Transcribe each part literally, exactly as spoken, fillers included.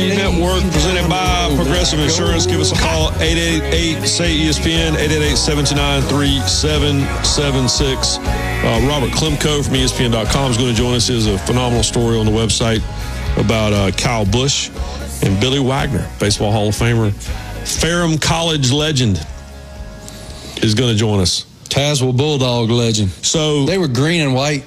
Network presented by Progressive Insurance. Give us a call, eight eight eight, S A Y, E S P N, eight eight eight, seven two nine, three seven seven six. Uh, Robert Klemko from E S P N dot com is going to join us. There's a phenomenal story on the website about uh, Kyle Busch and Billy Wagner, Baseball Hall of Famer. Ferrum College legend is going to join us. Tazewell Bulldog legend. So they were green and white,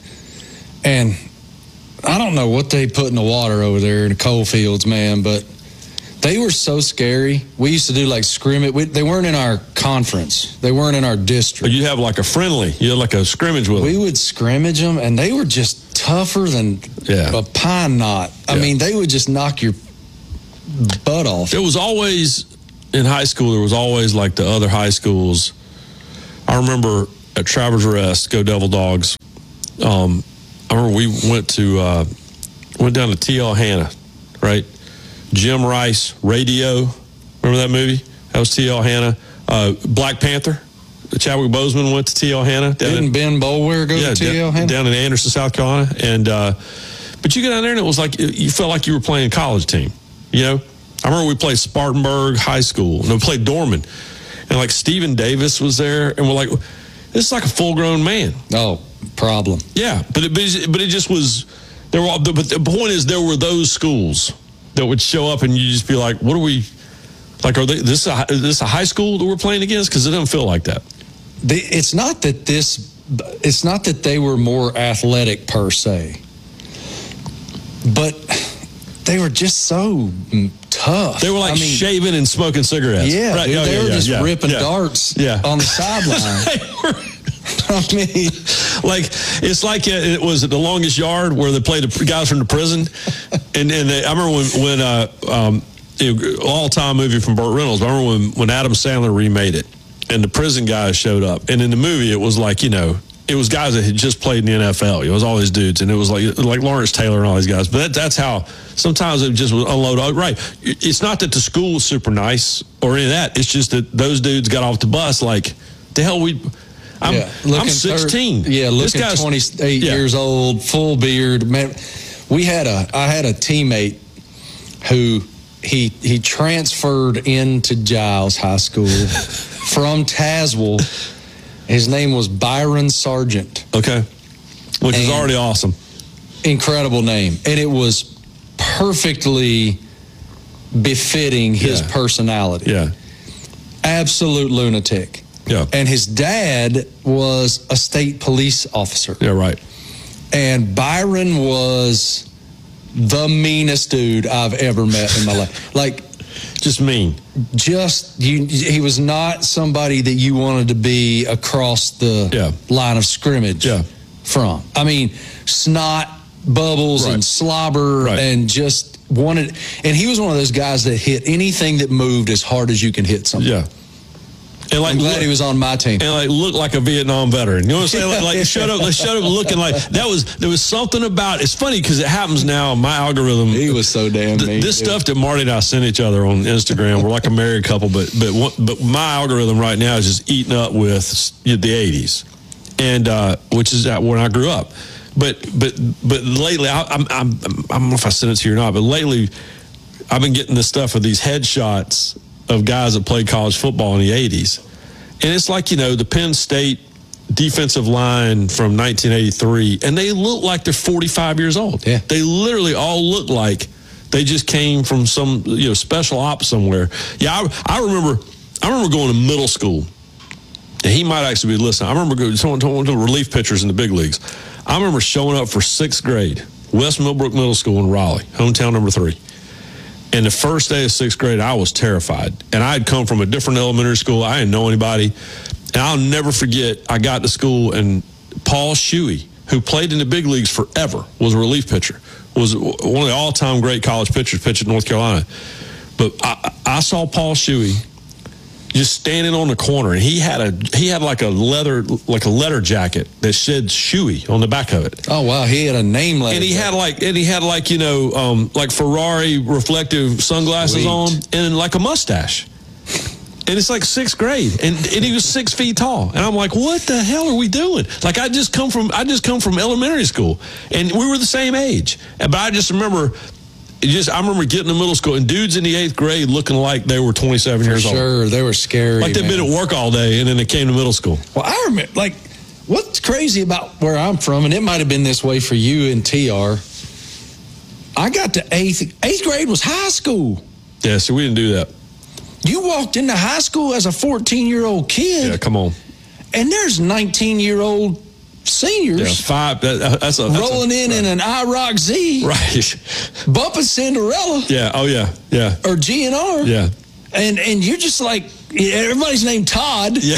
and I don't know what they put in the water over there in the coal fields, man, but they were so scary. We used to do like scrimmage. We, they weren't in our conference. They weren't in our district. You have like a friendly. You had like a scrimmage with them. We would scrimmage them, and they were just tougher than yeah. a pine knot. I yeah. mean, they would just knock your butt off. There was always, in high school, there was always like the other high schools. I remember at Travelers Rest, go Devil Dogs, um, I remember we went to uh, went down to T L Hanna, right? Jim Rice, Radio. Remember that movie? That was T L Hanna. Uh, Black Panther. Chadwick Boseman went to T L Hanna. Didn't in, Ben Boulware go yeah, to T L Hanna? Down in Anderson, South Carolina. And uh, but you get down there and it was like you felt like you were playing a college team. You know, I remember we played Spartanburg High School and we played Dorman, and like Stephen Davis was there, and we're like, this is like a full grown man. Oh. Problem. Yeah, but it, but it just was. There were, but the point is, there were those schools that would show up, and you just be like, "What are we like? Are they this a, is this a high school that we're playing against?" Because it doesn't feel like that. They, it's not that this. It's not that they were more athletic per se, but they were just so tough. They were like I mean, shaving and smoking cigarettes. Yeah, right? dude, oh, they yeah, were yeah, just yeah, ripping yeah. darts yeah. on the sideline. I mean, like it's like it was The Longest Yard where they played the guys from the prison, and and they, I remember when when uh, um, all time movie from Burt Reynolds. I remember when when Adam Sandler remade it, and the prison guys showed up, and in the movie it was like you know it was guys that had just played in the N F L. It was all these dudes, and it was like like Lawrence Taylor and all these guys. But that, that's how sometimes it just was unload. Right, it's not that the school was super nice or any of that. It's just that those dudes got off the bus like the hell we. I'm, yeah, I'm sixteen. Third, yeah, looking twenty-eight yeah. years old, full beard. Man, we had a. I had a teammate who he he transferred into Giles High School from Tazewell. His name was Byron Sargent. Okay, which and is already awesome. Incredible name, and it was perfectly befitting his yeah. personality. Yeah, absolute lunatic. Yeah. And his dad was a state police officer. Yeah, right. And Byron was the meanest dude I've ever met in my life. Like, just mean. Just, you, he was not somebody that you wanted to be across the yeah. line of scrimmage yeah. from. I mean, snot, bubbles, right. and slobber, right. and just wanted, and he was one of those guys that hit anything that moved as hard as you can hit something. Yeah. And like, I'm glad look, he was on my team. And like looked like a Vietnam veteran. You know what I'm saying? Like, like shut up, like, shut up, looking like that was. There was something about. It's funny because it happens now. My algorithm. He was so damn th- mean. This dude. stuff that Marty and I send each other on Instagram. We're like a married couple, but but one, but my algorithm right now is just eating up with the eighties, and uh, which is when I grew up. But but but lately, I, I'm, I'm I don't know if I sent it to you or not. But lately, I've been getting this stuff of these headshots of guys that played college football in the eighties. And it's like, you know, the Penn State defensive line from nineteen eighty-three, and they look like they're forty-five years old. Yeah. They literally all look like they just came from some, you know, special ops somewhere. Yeah, I, I remember I remember going to middle school, and he might actually be listening. I remember going to, to relief pitchers in the big leagues. I remember showing up for sixth grade, West Millbrook Middle School in Raleigh, hometown number three. And the first day of sixth grade, I was terrified. And I had come from a different elementary school. I didn't know anybody. And I'll never forget, I got to school, and Paul Shuey, who played in the big leagues forever, was a relief pitcher, was one of the all-time great college pitchers, pitched in North Carolina. But I, I saw Paul Shuey just standing on the corner, and he had a he had like a leather like a letter jacket that said Shuey on the back of it. Oh wow, he had a name letter. And he had like and he had like you know um, like Ferrari reflective sunglasses Sweet. on and like a mustache. And it's like sixth grade, and, and he was six feet tall. And I'm like, what the hell are we doing? Like I just come from I just come from elementary school, and we were the same age. But I just remember it just I remember getting to middle school and dudes in the eighth grade looking like they were twenty-seven years old. Sure, they were scary. Like they'd man. been at work all day and then they came to middle school. Well, I remember, like, what's crazy about where I'm from, and it might have been this way for you and T R, I got to eighth, eighth grade was high school. Yeah, so we didn't do that. You walked into high school as a fourteen-year-old kid. Yeah, come on. And there's nineteen-year-old seniors Yeah, five. That, that's a that's rolling a, in right. in an I Rock Z, Right. bumping Cinderella Yeah. Oh yeah. Yeah. or G N R. Yeah. And and you're just like, everybody's named Todd. Yeah.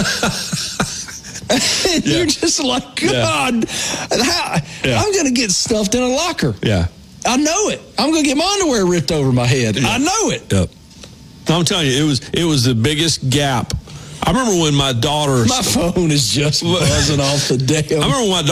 And Yeah. you're just like, God, how, Yeah. I'm going to get stuffed in a locker. Yeah. I know it. I'm going to get my underwear ripped over my head. Yeah. I know it. Yep. I'm telling you, it was it was the biggest gap. I remember when my daughter. My phone is just buzzing off the damn. I remember when my